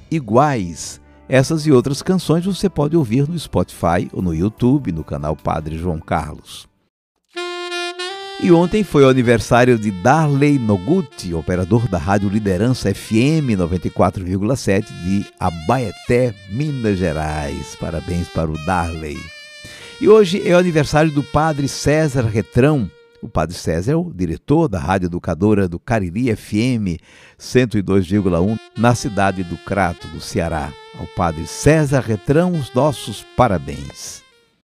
Iguais. Essas e outras canções você pode ouvir no Spotify ou no YouTube, no canal Padre João Carlos. E ontem foi o aniversário de Darley Noguchi, operador da Rádio Liderança FM 94,7 de Abaeté, Minas Gerais. Parabéns para o Darley. E hoje é o aniversário do Padre César Retrão. O Padre César é o diretor da Rádio Educadora do Cariri FM 102,1 na cidade do Crato, do Ceará. Ao Padre César Retrão, os nossos parabéns.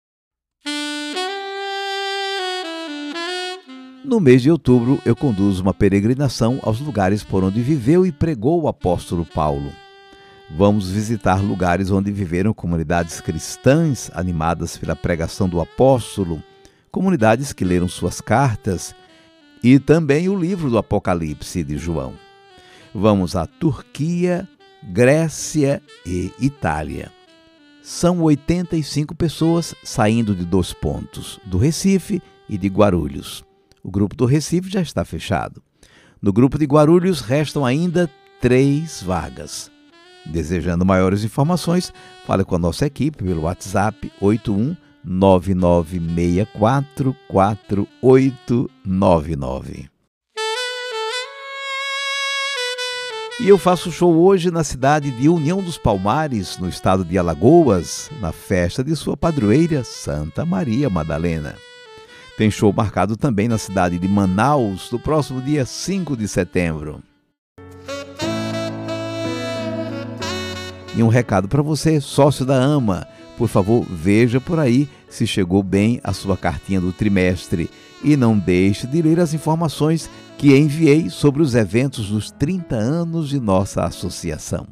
No mês de outubro, eu conduzo uma peregrinação aos lugares por onde viveu e pregou o apóstolo Paulo. Vamos visitar lugares onde viveram comunidades cristãs animadas pela pregação do apóstolo, comunidades que leram suas cartas e também o livro do Apocalipse de João. Vamos à Turquia, Grécia e Itália. São 85 pessoas saindo de 2 pontos, do Recife e de Guarulhos. O grupo do Recife já está fechado. No grupo de Guarulhos restam ainda 3 vagas. Desejando maiores informações, fale com a nossa equipe pelo WhatsApp 81-9964-4899. E eu faço show hoje na cidade de União dos Palmares, no estado de Alagoas, na festa de sua padroeira, Santa Maria Madalena. Tem show marcado também na cidade de Manaus, no próximo dia 5 de setembro. E um recado para você, sócio da AMA. Por favor, veja por aí se chegou bem a sua cartinha do trimestre. E não deixe de ler as informações que enviei sobre os eventos dos 30 anos de nossa associação.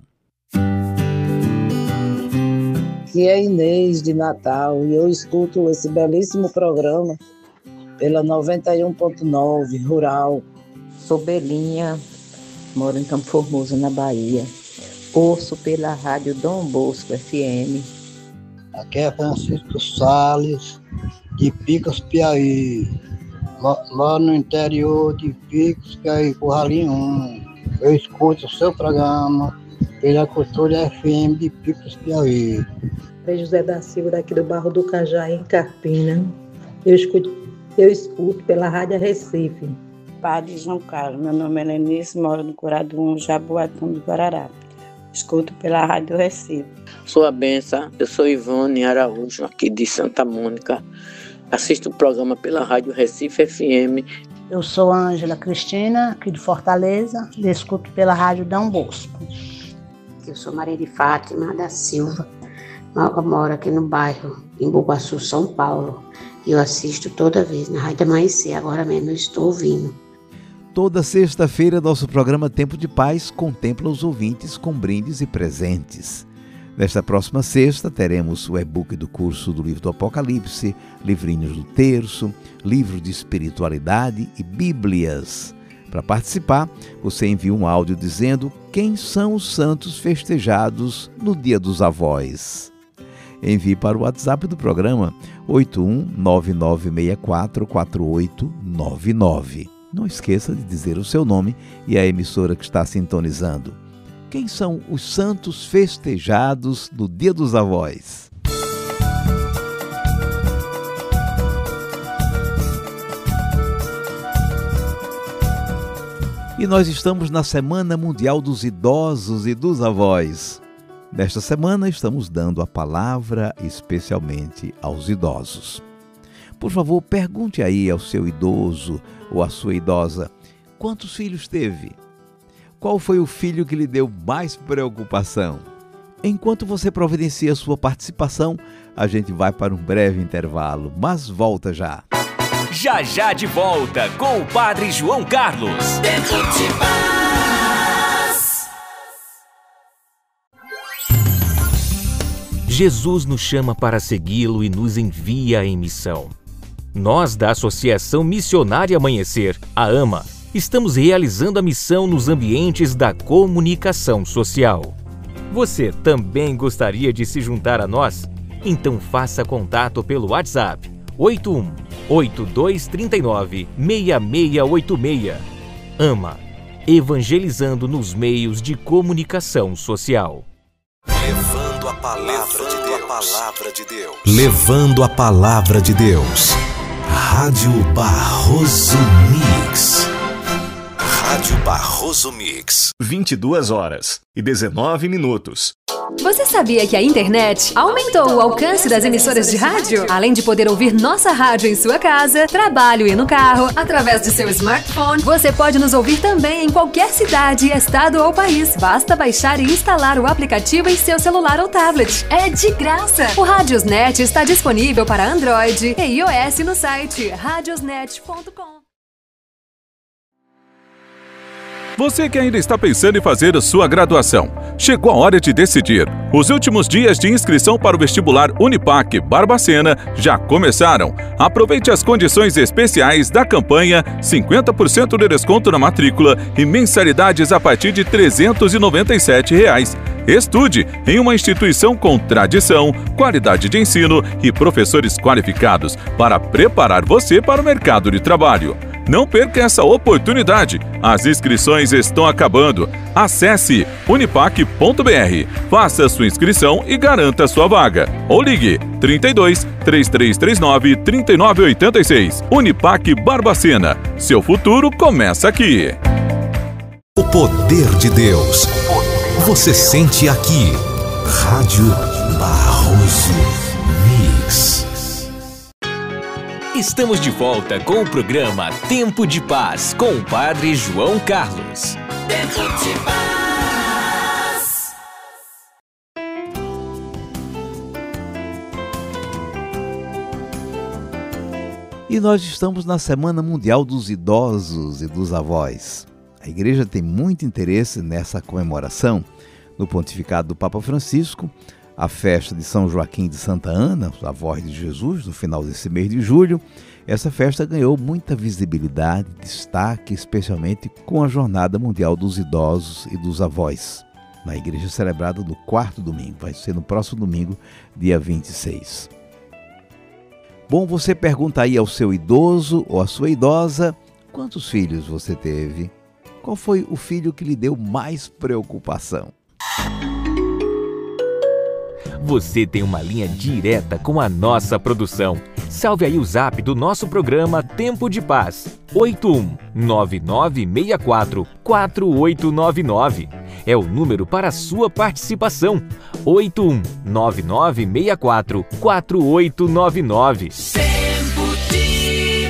Aqui é Inês de Natal e eu escuto esse belíssimo programa pela 91.9 Rural. Sou Belinha, moro em Campo Formoso, na Bahia. Ouço pela rádio Dom Bosco FM. Aqui é Francisco Salles, de Picos, Piauí. Lá no interior de Picos, Piauí, Curralinho 1. Eu escuto o seu programa pela Cultura FM de Picos, Piauí. É José da Silva, daqui do Barro do Cajá, em Carpina. Eu escuto pela Rádio Recife. Padre João Carlos, meu nome é Lenice, moro no Curado 1, Jaboatão do Guarará. Escuto pela Rádio Recife. Sou a benção, eu sou Ivone Araújo, aqui de Santa Mônica. Assisto o programa pela Rádio Recife FM. Eu sou a Ângela Cristina, aqui de Fortaleza, e escuto pela Rádio Dom Bosco. Eu sou Maria de Fátima da Silva, eu moro aqui no bairro, em Bugaçu, São Paulo. E eu assisto toda vez na Rádio Amanhecer, agora mesmo eu estou ouvindo. Toda sexta-feira, nosso programa Tempo de Paz contempla os ouvintes com brindes e presentes. Nesta próxima sexta, teremos o e-book do curso do livro do Apocalipse, livrinhos do terço, livro de espiritualidade e bíblias. Para participar, você envia um áudio dizendo quem são os santos festejados no Dia dos Avós. Envie para o WhatsApp do programa 81-9964-4899. Não esqueça de dizer o seu nome e a emissora que está sintonizando. Quem são os santos festejados no Dia dos Avós? E nós estamos na Semana Mundial dos Idosos e dos Avós. Nesta semana estamos dando a palavra especialmente aos idosos. Por favor, pergunte aí ao seu idoso ou à sua idosa, quantos filhos teve? Qual foi o filho que lhe deu mais preocupação? Enquanto você providencia a sua participação, a gente vai para um breve intervalo, mas volta já. Já já de volta com o Padre João Carlos. Tempo de Paz. Jesus nos chama para segui-lo e nos envia em missão. Nós, da Associação Missionária Amanhecer, a AMA, estamos realizando a missão nos ambientes da comunicação social. Você também gostaria de se juntar a nós? Então faça contato pelo WhatsApp 81-8239-6686. AMA, evangelizando nos meios de comunicação social. Levando a palavra de Deus. Levando a palavra de Deus. Rádio Barroso Mix. Rádio Barroso Mix. 22h19. Você sabia que a internet aumentou o alcance das emissoras de rádio? Além de poder ouvir nossa rádio em sua casa, trabalho e no carro, através de seu smartphone, você pode nos ouvir também em qualquer cidade, estado ou país. Basta baixar e instalar o aplicativo em seu celular ou tablet. É de graça! O Radiosnet está disponível para Android e iOS no site radiosnet.com. Você que ainda está pensando em fazer a sua graduação, chegou a hora de decidir. Os últimos dias de inscrição para o vestibular Unipac Barbacena já começaram. Aproveite as condições especiais da campanha, 50% de desconto na matrícula e mensalidades a partir de R$ 397. Estude em uma instituição com tradição, qualidade de ensino e professores qualificados para preparar você para o mercado de trabalho. Não perca essa oportunidade. As inscrições estão acabando. Acesse unipac.br, faça sua inscrição e garanta sua vaga. Ou ligue 32 3339 3986. Unipac Barbacena. Seu futuro começa aqui. O poder de Deus. Você sente aqui. Rádio Barroso Mix. Estamos de volta com o programa Tempo de Paz, com o Padre João Carlos. Tempo de Paz. E nós estamos na Semana Mundial dos Idosos e dos Avós. A Igreja tem muito interesse nessa comemoração. No pontificado do Papa Francisco, a festa de São Joaquim de Santa Ana, a avó de Jesus, no final desse mês de julho, essa festa ganhou muita visibilidade, destaque, especialmente com a Jornada Mundial dos Idosos e dos Avós, na igreja celebrada no 4º domingo, vai ser no próximo domingo, dia 26. Bom, você pergunta aí ao seu idoso ou à sua idosa, quantos filhos você teve? Qual foi o filho que lhe deu mais preocupação? Você tem uma linha direta com a nossa produção. Salve aí o zap do nosso programa Tempo de Paz, 8199644899. É o número para a sua participação, 8199644899. Tempo de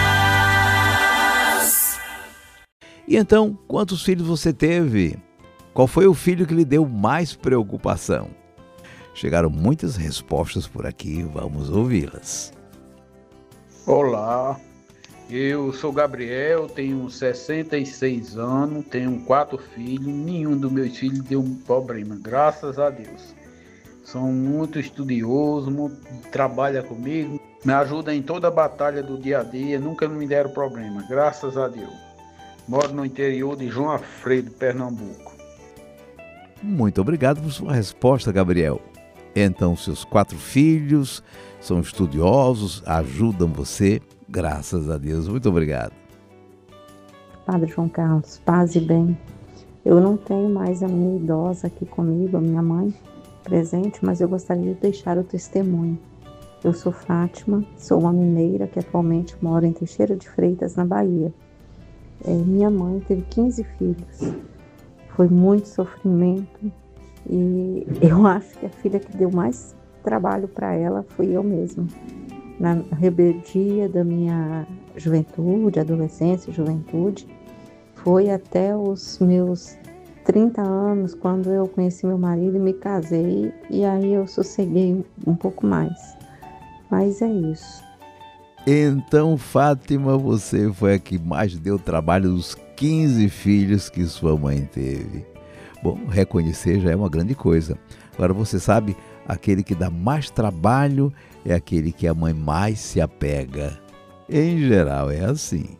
Paz. E então, quantos filhos você teve? Qual foi o filho que lhe deu mais preocupação? Chegaram muitas respostas por aqui, vamos ouvi-las. Olá, eu sou Gabriel, tenho 66 anos, tenho 4 filhos, nenhum dos meus filhos deu um problema, graças a Deus. São muito estudiosos, trabalham comigo, me ajudam em toda a batalha do dia a dia, nunca me deram problema, graças a Deus. Moro no interior de João Alfredo, Pernambuco. Muito obrigado por sua resposta, Gabriel. Então, seus 4 filhos são estudiosos, ajudam você, graças a Deus. Muito obrigado. Padre João Carlos, paz e bem. Eu não tenho mais a minha idosa aqui comigo, a minha mãe, presente, mas eu gostaria de deixar o testemunho. Eu sou Fátima, sou uma mineira que atualmente mora em Teixeira de Freitas, na Bahia. Minha mãe teve 15 filhos. Foi muito sofrimento. E eu acho que a filha que deu mais trabalho para ela fui eu mesma. Na rebeldia da minha juventude, adolescência e juventude, foi até os meus 30 anos, quando eu conheci meu marido e me casei, e aí eu sosseguei um pouco mais. Mas é isso. Então, Fátima, você foi a que mais deu trabalho dos 15 filhos que sua mãe teve. Bom, reconhecer já é uma grande coisa. Agora, você sabe, aquele que dá mais trabalho é aquele que a mãe mais se apega. Em geral, é assim.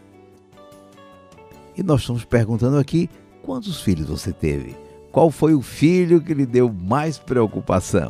E nós estamos perguntando aqui, quantos filhos você teve? Qual foi o filho que lhe deu mais preocupação?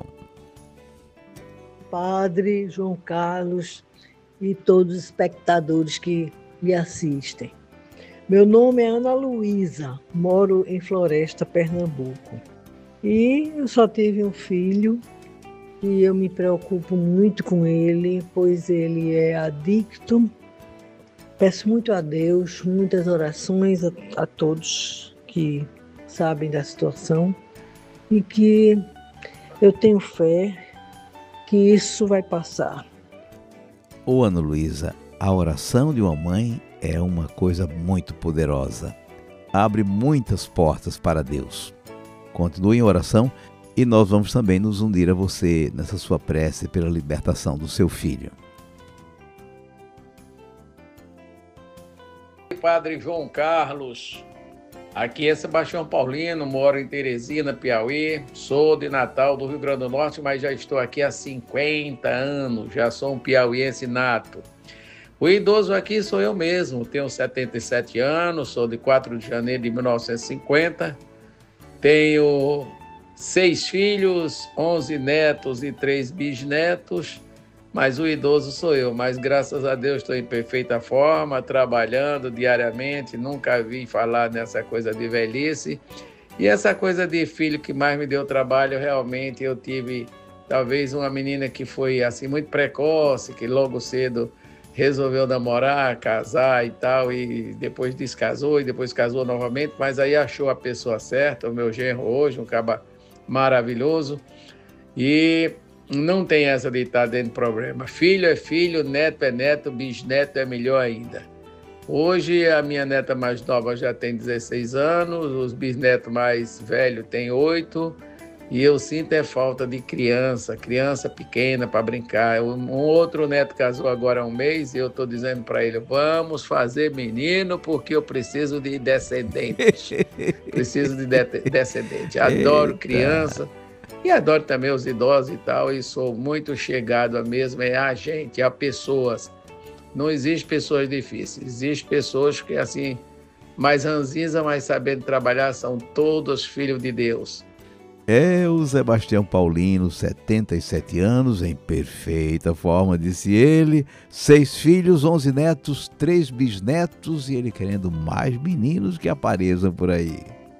Padre João Carlos e todos os espectadores que me assistem. Meu nome é Ana Luísa, moro em Floresta, Pernambuco. E eu só tive um filho e eu me preocupo muito com ele, pois ele é adicto. Peço muito a Deus, muitas orações a todos que sabem da situação e que eu tenho fé que isso vai passar. Ô Ana Luísa, a oração de uma mãe é uma coisa muito poderosa. Abre muitas portas para Deus. Continue em oração e nós vamos também nos unir a você nessa sua prece pela libertação do seu filho. Padre João Carlos, aqui é Sebastião Paulino, moro em Teresina, Piauí, sou de Natal, do Rio Grande do Norte, mas já estou aqui há 50 anos, já sou um piauiense nato. O idoso aqui sou eu mesmo, tenho 77 anos, sou de 4 de janeiro de 1950, tenho 6 filhos, 11 netos e 3 bisnetos, mas o idoso sou eu. Mas graças a Deus estou em perfeita forma, trabalhando diariamente, nunca vi falar nessa coisa de velhice. E essa coisa de filho que mais me deu trabalho, realmente eu tive talvez uma menina que foi assim muito precoce, que logo cedo resolveu namorar, casar e tal, e depois descasou, e depois casou novamente, mas aí achou a pessoa certa, o meu genro hoje, um cara maravilhoso, e não tem essa de estar dentro do problema. Filho é filho, neto é neto, bisneto é melhor ainda. Hoje a minha neta mais nova já tem 16 anos, os bisnetos mais velhos têm 8, e eu sinto falta de criança pequena para brincar. Um outro neto casou agora há um mês e eu estou dizendo para ele, vamos fazer menino porque eu preciso de descendentes. Preciso de descendentes. Adoro criança e adoro também os idosos e tal, e sou muito chegado a mesmo, a gente, a pessoas. Não existe pessoas difíceis, existe pessoas que assim, mais ranzinza, mas sabendo trabalhar, são todos filhos de Deus. É o Sebastião Paulino, 77 anos, em perfeita forma, disse ele, 6 filhos, 11 netos, 3 bisnetos e ele querendo mais meninos que apareçam por aí.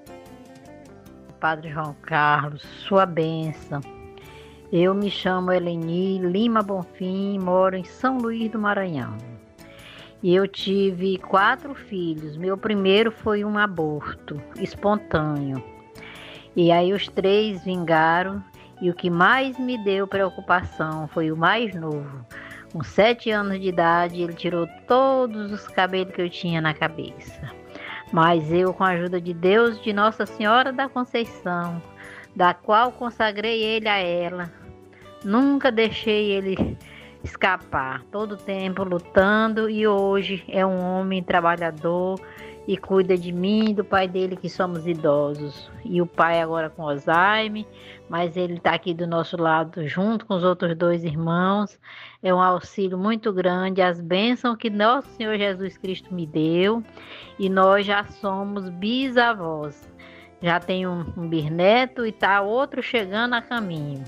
Padre João Carlos, sua bênção. Eu me chamo Eleni Lima Bonfim, moro em São Luís do Maranhão. E eu tive 4 filhos. Meu primeiro foi um aborto espontâneo. E aí os 3 vingaram e o que mais me deu preocupação foi o mais novo. Com 7 anos de idade, ele tirou todos os cabelos que eu tinha na cabeça. Mas eu, com a ajuda de Deus, de Nossa Senhora da Conceição, da qual consagrei ele a ela, nunca deixei ele escapar. Todo tempo lutando e hoje é um homem trabalhador e cuida de mim e do pai dele, que somos idosos. E o pai agora com Alzheimer, mas ele está aqui do nosso lado junto com os outros 2 irmãos. É um auxílio muito grande, as bênçãos que nosso Senhor Jesus Cristo me deu. E nós já somos bisavós. Já tem um bisneto e está outro chegando a caminho.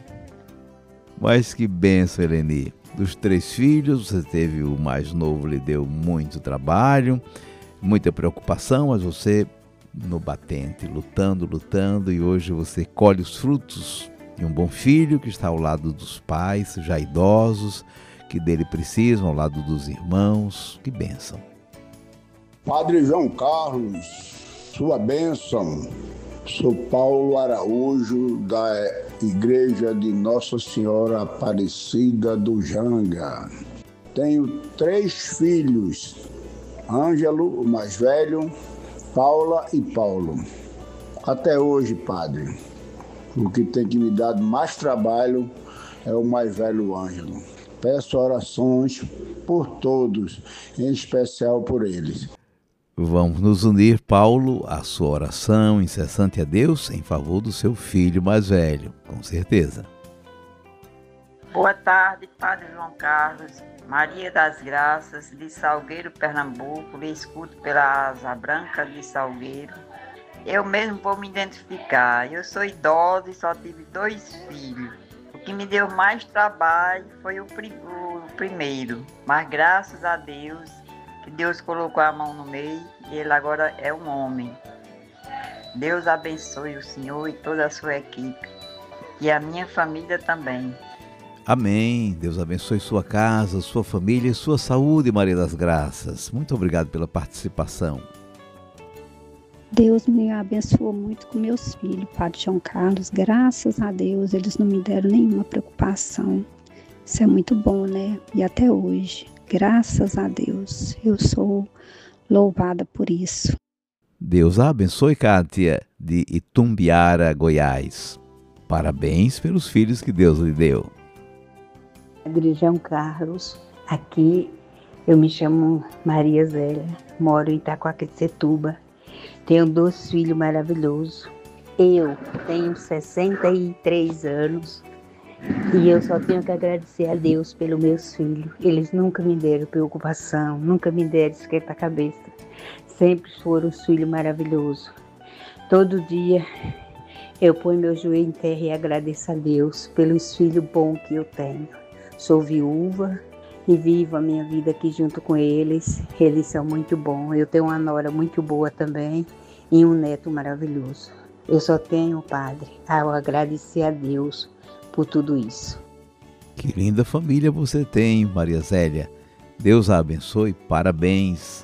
Mas que bênção, Eleni. Dos 3 filhos, você teve o mais novo, lhe deu muito trabalho, muita preocupação, mas você no batente, lutando, e hoje você colhe os frutos de um bom filho que está ao lado dos pais, já idosos, que dele precisam, ao lado dos irmãos. Que bênção. Padre João Carlos, sua bênção. Sou Paulo Araújo, da Igreja de Nossa Senhora Aparecida do Janga. Tenho 3 filhos, Ângelo, o mais velho, Paula e Paulo. Até hoje, padre, o que tem que me dar mais trabalho é o mais velho Ângelo. Peço orações por todos, em especial por eles. Vamos nos unir, Paulo, à sua oração incessante a Deus em favor do seu filho mais velho, com certeza. Boa tarde, Padre João Carlos. Maria das Graças, de Salgueiro, Pernambuco, lhe escuto pela Asa Branca de Salgueiro. Eu mesmo vou me identificar. Eu sou idosa e só tive 2 filhos. O que me deu mais trabalho foi o primeiro, mas graças a Deus, que Deus colocou a mão no meio e ele agora é um homem. Deus abençoe o senhor e toda a sua equipe. E a minha família também. Amém. Deus abençoe sua casa, sua família e sua saúde, Maria das Graças. Muito obrigado pela participação. Deus me abençoou muito com meus filhos, Padre João Carlos. Graças a Deus, eles não me deram nenhuma preocupação. Isso é muito bom, né? E até hoje, graças a Deus, eu sou louvada por isso. Deus a abençoe, Kátia, de Itumbiara, Goiás. Parabéns pelos filhos que Deus lhe deu. Padre João Carlos, aqui eu me chamo Maria Zélia, moro em Itacoaquecetuba, tenho 2 filhos maravilhosos. Eu tenho 63 anos e eu só tenho que agradecer a Deus pelos meus filhos. Eles nunca me deram preocupação, nunca me deram esquenta-cabeça. Sempre foram os filhos maravilhosos. Todo dia eu ponho meu joelho em terra e agradeço a Deus pelos filhos bons que eu tenho. Sou viúva e vivo a minha vida aqui junto com eles. Eles são muito bons. Eu tenho uma nora muito boa também e um neto maravilhoso. Eu só tenho, Padre, a agradecer a Deus por tudo isso. Que linda família você tem, Maria Zélia. Deus a abençoe. Parabéns.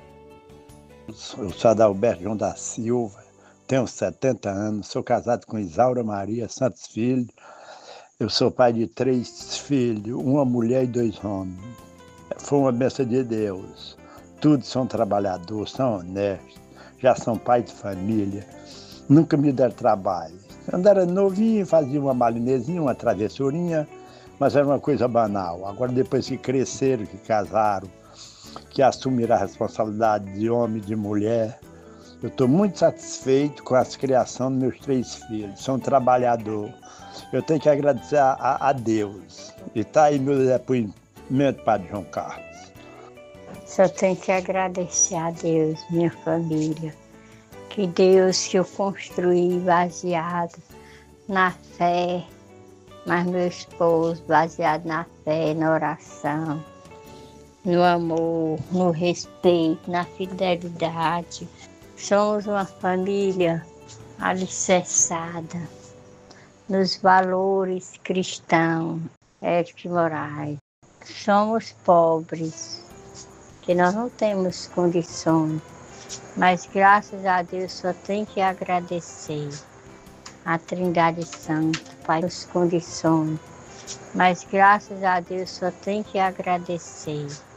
Eu sou Adalberto João da Silva, tenho 70 anos, sou casado com Isaura Maria Santos Filho. Eu sou pai de 3 filhos, uma mulher e 2 homens. Foi uma bênção de Deus. Todos são trabalhadores, são honestos, já são pais de família. Nunca me deram trabalho. Quando era novinho, fazia uma malinezinha, uma travessurinha, mas era uma coisa banal. Agora, depois que cresceram, que casaram, que assumiram a responsabilidade de homem e de mulher, eu estou muito satisfeito com a criação dos meus 3 filhos. São trabalhadores. Eu tenho que agradecer a Deus. E está aí meu depoimento, Padre João Carlos. Só tenho que agradecer a Deus, minha família. Que Deus que eu construí baseado na fé, mas meu esposo baseado na fé, na oração, no amor, no respeito, na fidelidade. Somos uma família alicerçada nos valores cristãos, éticos e morais. Somos pobres, que nós não temos condições, mas graças a Deus só tem que agradecer a Trindade Santa, Pai, as condições, mas graças a Deus só tem que agradecer.